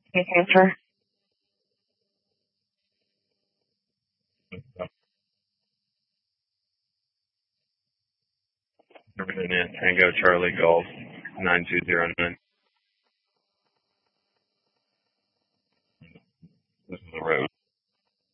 Can you transfer? Everything in Tango Charlie Golf 9209. This is the road.